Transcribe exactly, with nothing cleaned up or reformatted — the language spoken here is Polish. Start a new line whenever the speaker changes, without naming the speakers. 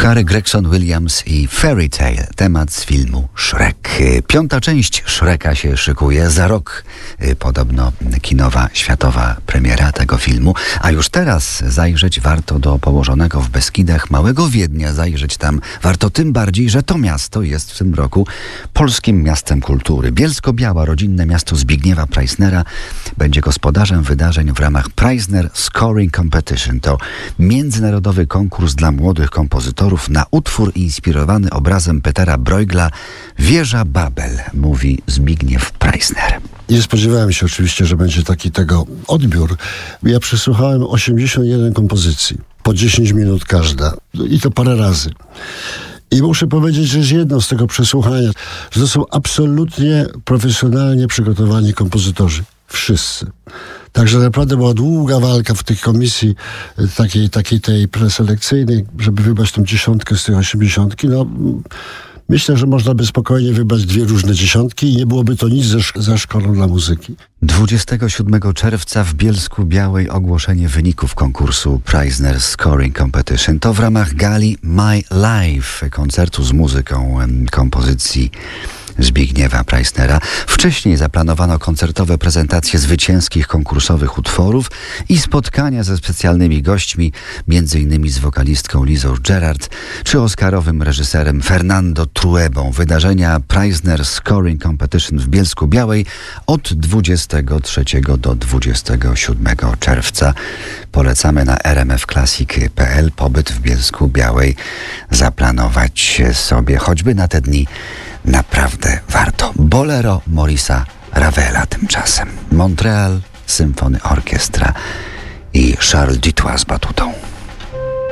Harry Gregson Williams i Fairy Tale, temat z filmu Shrek. Piąta część Shreka się szykuje. Za rok y, podobno kinowa, światowa premiera tego filmu. A już teraz zajrzeć warto do położonego w Beskidach Małego Wiednia. Zajrzeć tam warto tym bardziej, że to miasto jest w tym roku polskim miastem kultury. Bielsko-Biała, rodzinne miasto Zbigniewa Preissnera, będzie gospodarzem wydarzeń w ramach Preissner Scoring Competition. To międzynarodowy konkurs dla młodych kompozytorów na utwór inspirowany obrazem Petera Bruegla Wieża Babel, mówi Zbigniew Preissner.
Nie spodziewałem się oczywiście, że będzie taki tego odbiór. Ja przesłuchałem osiemdziesiąt jeden kompozycji, po dziesięć minut każda i to parę razy. I muszę powiedzieć, że jest jedno z tego przesłuchania, że to są absolutnie profesjonalnie przygotowani kompozytorzy. Wszyscy. Także naprawdę była długa walka w tej komisji takiej, takiej tej preselekcyjnej, żeby wybrać tą dziesiątkę z tych osiemdziesiątki. No, myślę, że można by spokojnie wybrać dwie różne dziesiątki i nie byłoby to nic ze, ze szkołą dla muzyki.
dwudziestego siódmego czerwca w Bielsku-Białej ogłoszenie wyników konkursu Preissner Scoring Competition. To w ramach gali My Life, koncertu z muzyką kompozycji Zbigniewa Preissnera. Wcześniej zaplanowano koncertowe prezentacje zwycięskich konkursowych utworów i spotkania ze specjalnymi gośćmi, między innymi z wokalistką Lizą Gerard czy oscarowym reżyserem Fernando Truebą. Wydarzenia Preissner Scoring Competition w Bielsku-Białej od dwudziestego trzeciego do dwudziestego siódmego czerwca. Polecamy na r m f classic kropka p l pobyt w Bielsku-Białej zaplanować sobie choćby na te dni. Naprawdę warto. Bolero Maurice'a Ravela tymczasem. Montreal Symphony Orchestra i Charles Dutoit z batutą.